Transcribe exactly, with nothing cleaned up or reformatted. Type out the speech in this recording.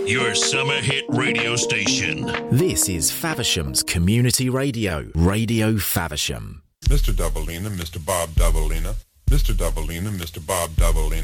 Your summer hit radio station. This is Faversham's Community Radio, Radio Faversham. Mister Doubleina, Mister Bob Doubleina, Mister Doubleina, Mister Bob Doubleina.